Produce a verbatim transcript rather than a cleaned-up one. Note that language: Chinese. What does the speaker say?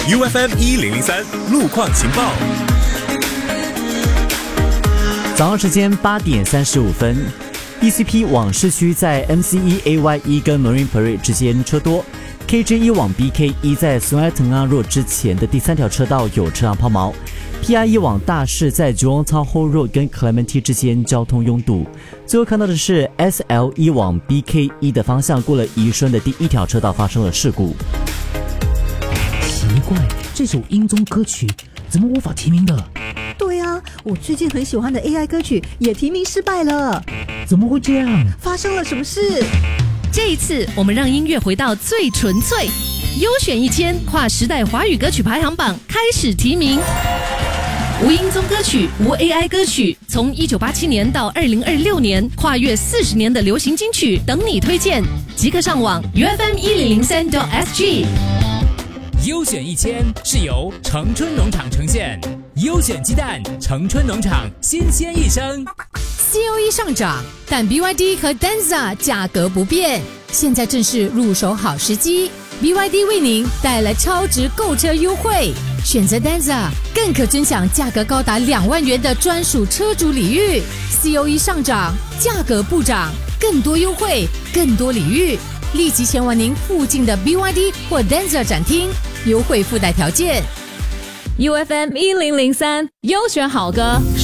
U F M 一零零三路况情报。 早上时间八点三十五分 ，E C P 往市区在 M C E A Y 一跟 Marine Parade 之间车多 ，K J 一往 B K 一在苏埃滕阿若之前的第三条车道有车辆抛锚。P I 一往大市在 Jurong Town Hall Road 跟 Clementi 之间交通拥堵。最后看到的是 S L 一往 B K 一的方向过了宜顺的第一条车道发生了事故。 奇怪，这首英宗歌曲怎么无法提名的？ 对啊，我最近很喜欢的 A I 歌曲也提名失败了。 怎么会这样？ 发生了什么事？ 这一次我们让音乐回到最纯粹，优选一千跨时代华语歌曲排行榜开始提名。无音宗歌曲，无 A I 歌曲，从一九八七年到二零二六年，跨越四十年的流行金曲等你推荐，即刻上网 U F M 一零零三 点 S G。 优选一千是由城春农场呈现，优选鸡蛋，城春农场新鲜一生。 C O E 上涨，但 B Y D 和 Denza 价格不变，现在正是入手好时机。B Y D 为您带来超值购车优惠，选择 Denza 更可尊享价格高达两万元的专属车主礼遇。C O E 上涨，价格不涨，更多优惠，更多礼遇，立即前往您附近的 B Y D 或 Denza 展厅，优惠附带条件。 U F M 一零零三优选好歌。